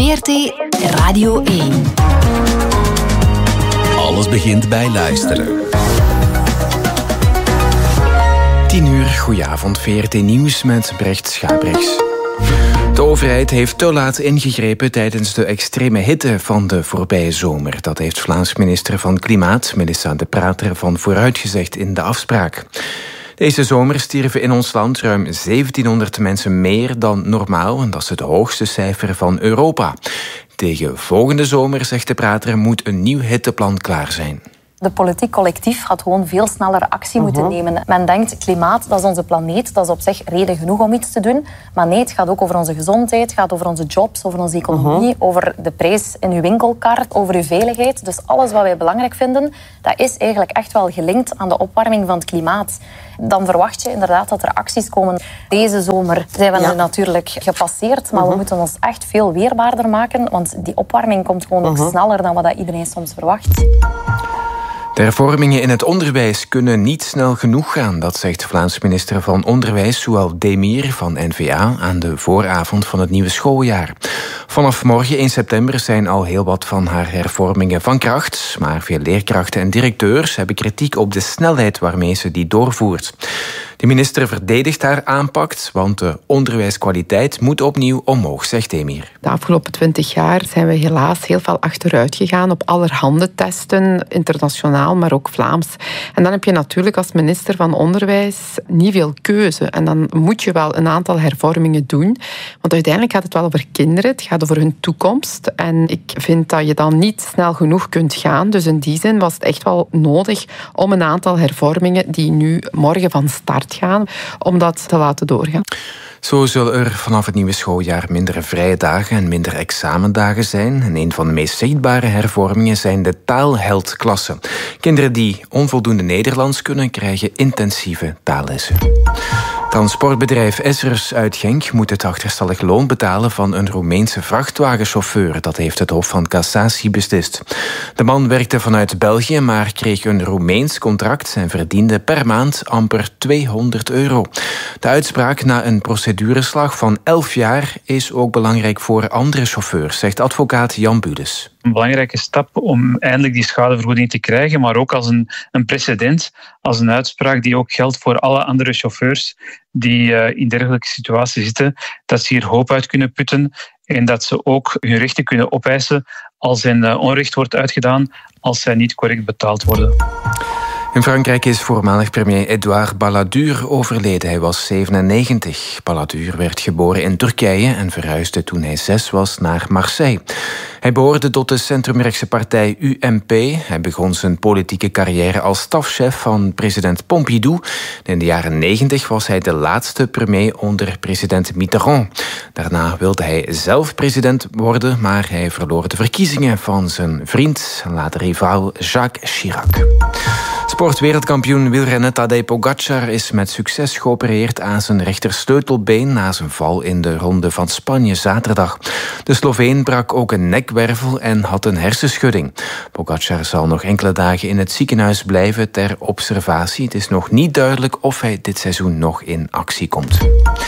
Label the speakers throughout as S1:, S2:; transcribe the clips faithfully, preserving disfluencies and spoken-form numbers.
S1: V R T Radio één.
S2: Alles begint bij luisteren. tien uur, goedenavond, V R T Nieuws met Brecht Schaabrechts. De overheid heeft te laat ingegrepen tijdens de extreme hitte van de voorbije zomer. Dat heeft Vlaams minister van Klimaat, Melissa De Prater, van Vooruit gezegd in de afspraak. Deze zomer stierven in ons land ruim zeventienhonderd mensen meer dan normaal. En dat is het hoogste cijfer van Europa. Tegen volgende zomer, zegt De Prater, moet een nieuw hitteplan klaar zijn.
S3: De politiek collectief had gewoon veel sneller actie moeten uh-huh. nemen. Men denkt, klimaat, dat is onze planeet, dat is op zich reden genoeg om iets te doen. Maar nee, het gaat ook over onze gezondheid, het gaat over onze jobs, over onze economie, uh-huh. over de prijs in uw winkelkaart, over uw veiligheid. Dus alles wat wij belangrijk vinden, dat is eigenlijk echt wel gelinkt aan de opwarming van het klimaat. Dan verwacht je inderdaad dat er acties komen. Deze zomer zijn we ja. nu natuurlijk gepasseerd, maar uh-huh. we moeten ons echt veel weerbaarder maken, want die opwarming komt gewoon uh-huh. nog sneller dan wat iedereen soms verwacht.
S2: De hervormingen in het onderwijs kunnen niet snel genoeg gaan, dat zegt Vlaams minister van Onderwijs Soual Demir van N V A aan de vooravond van het nieuwe schooljaar. Vanaf morgen één september zijn al heel wat van haar hervormingen van kracht, maar veel leerkrachten en directeurs hebben kritiek op de snelheid waarmee ze die doorvoert. De minister verdedigt haar aanpak, want de onderwijskwaliteit moet opnieuw omhoog, zegt Demir.
S4: De afgelopen twintig jaar zijn we helaas heel veel achteruit gegaan op allerhande testen, internationaal, maar ook Vlaams. En dan heb je natuurlijk als minister van Onderwijs niet veel keuze. En dan moet je wel een aantal hervormingen doen. Want uiteindelijk gaat het wel over kinderen, het gaat over hun toekomst. En ik vind dat je dan niet snel genoeg kunt gaan. Dus in die zin was het echt wel nodig om een aantal hervormingen die nu morgen van start gaan, om dat te laten doorgaan.
S2: Zo zullen er vanaf het nieuwe schooljaar minder vrije dagen en minder examendagen zijn. En een van de meest zichtbare hervormingen zijn de taalheldklassen. Kinderen die onvoldoende Nederlands kunnen, krijgen intensieve taallessen. Transportbedrijf Essers uit Genk moet het achterstallig loon betalen van een Roemeense vrachtwagenchauffeur. Dat heeft het Hof van Cassatie beslist. De man werkte vanuit België, maar kreeg een Roemeens contract en verdiende per maand amper tweehonderd euro. De uitspraak na een procedureslag van elf jaar is ook belangrijk voor andere chauffeurs, zegt advocaat Jan Budes.
S5: Een belangrijke stap om eindelijk die schadevergoeding te krijgen, maar ook als een, een precedent, als een uitspraak die ook geldt voor alle andere chauffeurs die uh, in dergelijke situaties zitten, dat ze hier hoop uit kunnen putten en dat ze ook hun rechten kunnen opeisen als hun uh, onrecht wordt uitgedaan, als zij niet correct betaald worden.
S2: In Frankrijk is voormalig premier Edouard Balladur overleden. Hij was zevenennegentig. Balladur werd geboren in Turkije en verhuisde toen hij zes was naar Marseille. Hij behoorde tot de centrumrechtse partij U M P. Hij begon zijn politieke carrière als stafchef van president Pompidou. In de jaren negentig was hij de laatste premier onder president Mitterrand. Daarna wilde hij zelf president worden, maar hij verloor de verkiezingen van zijn vriend, later rivaal Jacques Chirac. Sportwereldkampioen wielrenner Tadej Pogacar is met succes geopereerd aan zijn rechtersleutelbeen na zijn val in de Ronde van Spanje zaterdag. De Sloveen brak ook een nekwervel en had een hersenschudding. Pogacar zal nog enkele dagen in het ziekenhuis blijven ter observatie. Het is nog niet duidelijk of hij dit seizoen nog in actie komt.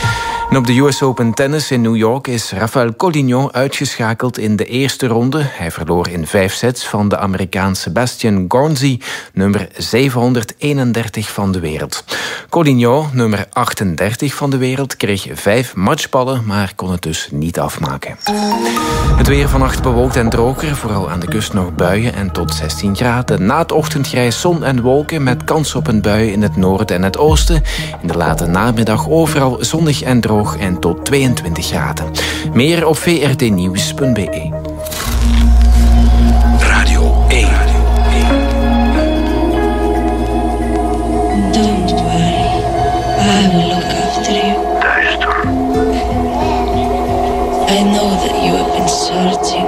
S2: En op de U S Open Tennis in New York is Rafael Collignon uitgeschakeld in de eerste ronde. Hij verloor in vijf sets van de Amerikaan Sebastian Gornsey, nummer zevenhonderdeenendertig van de wereld. Collignon, nummer achtendertig van de wereld, kreeg vijf matchballen, maar kon het dus niet afmaken. Het weer vannacht bewolkt en droger, vooral aan de kust nog buien en tot zestien graden. Na het ochtendgrijs zon en wolken met kans op een bui in het noorden en het oosten. In de late namiddag overal zonnig en droog en tot tweeëntwintig graden. Meer op v r t nieuws punt b e.
S6: Radio één.
S7: Don't worry, I will look after you.
S6: Duister.
S7: I know that you have been searching.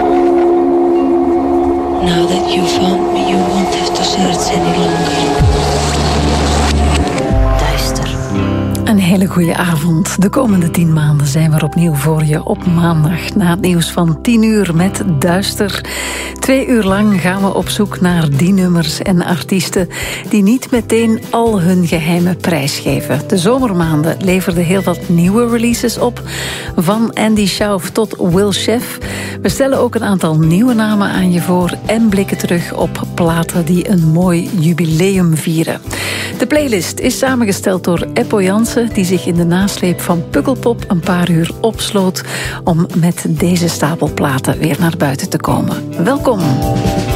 S7: Now that you found me, you won't have to search any longer.
S1: Duister.
S3: Een
S6: hele goede avond. De komende tien maanden zijn we er opnieuw voor je op maandag. Na het nieuws van tien uur met Duister. Twee uur lang gaan we op zoek naar die nummers en artiesten die niet meteen al hun geheimen prijsgeven. De zomermaanden leverden heel wat nieuwe releases op. Van Andy Schauf tot Will Sheff. We stellen ook een aantal nieuwe namen aan je voor en blikken terug op platen die een mooi jubileum vieren. De playlist is samengesteld door Eppo Jansen, die zich in de nasleep van Pukkelpop een paar uur opsloot om met deze stapel platen weer naar buiten te komen. Welkom.